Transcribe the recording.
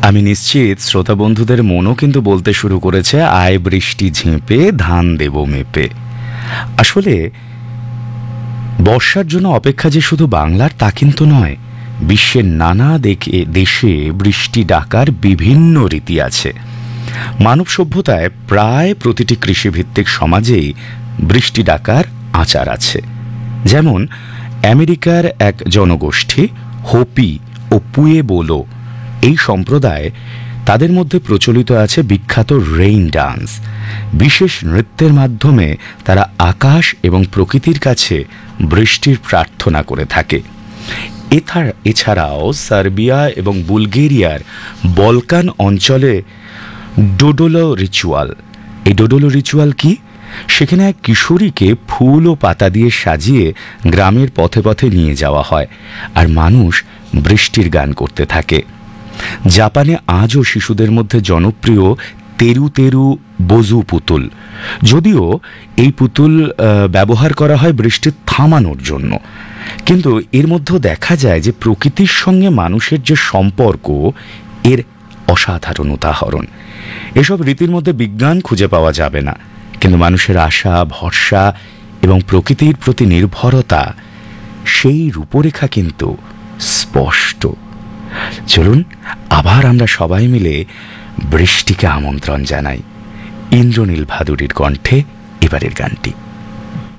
আমি নিশ্চিত শ্রোতা বন্ধুদের মনও কিন্তু বলতে শুরু করেছে, আয় বৃষ্টি ঝেঁপে ধান দেব মেপে। আসলে বর্ষার জন্য অপেক্ষা যে শুধু বাংলার তা কিন্তু নয়। বিশ্বের নানা দেশে বৃষ্টি ডাকার বিভিন্ন রীতি আছে। মানব সভ্যতায় প্রায় প্রতিটি কৃষিভিত্তিক সমাজেই বৃষ্টি ডাকার আচার আছে। যেমন আমেরিকার এক জনগোষ্ঠী হোপি ও পুয়েবোলো, এই সম্প্রদায়, তাদের মধ্যে প্রচলিত আছে বিখ্যাত রেইন ডান্স। বিশেষ নৃত্যের মাধ্যমে তারা আকাশ এবং প্রকৃতির কাছে বৃষ্টির প্রার্থনা করে থাকে। এছাড়াও সার্বিয়া এবং বুলগেরিয়ার বলকান অঞ্চলে ডোডোলো রিচুয়াল। এই ডোডোলো রিচুয়াল কি? সেখানে এক কিশোরীকে ফুল ও পাতা দিয়ে সাজিয়ে গ্রামের পথে পথে নিয়ে যাওয়া হয়, আর মানুষ বৃষ্টির গান করতে থাকে। জাপানে আজও শিশুদের মধ্যে জনপ্রিয় তেরু তেরু বোজু পুতুল। যদিও এই পুতুল ব্যবহার করা হয় বৃষ্টি থামানোর জন্য, কিন্তু এর মধ্যেও দেখা যায় যে প্রকৃতির সঙ্গে মানুষের যে সম্পর্ক, এর অসাধারণ উদাহরণ। এসব রীতির মধ্যে বিজ্ঞান খুঁজে পাওয়া যাবে না, কিন্তু মানুষের আশা, ভরসা এবং প্রকৃতির প্রতি নির্ভরতা, সেই রূপরেখা কিন্তু স্পষ্ট। চলুন আবার আমরা সবাই মিলে বৃষ্টিকে আমন্ত্রণ জানাই। ইন্দ্রনীল ভাদুরীর কণ্ঠে এবারের গানটি।